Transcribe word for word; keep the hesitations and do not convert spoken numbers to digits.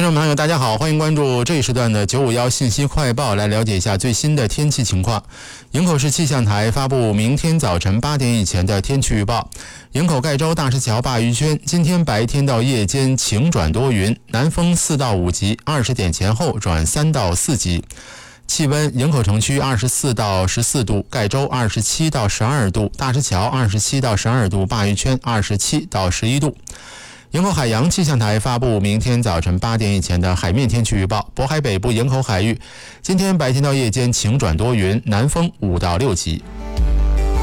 众朋友大家好，欢迎关注这一时段的九五一信息快报，来了解一下最新的天气情况。营口市气象台发布明天早晨八点以前的天气预报。营口盖州大石桥鲅鱼圈今天白天到夜间晴转多云，南风四到五级，二十点前后转三到四级。气温：营口城区二十四到十四度，盖州二十七到十二度，大石桥二十七到十二度，鲅鱼圈二十七到十一度。营口海洋气象台发布明天早晨八点以前的海面天气预报。渤海北部营口海域今天白天到夜间晴转多云，南风五到六级。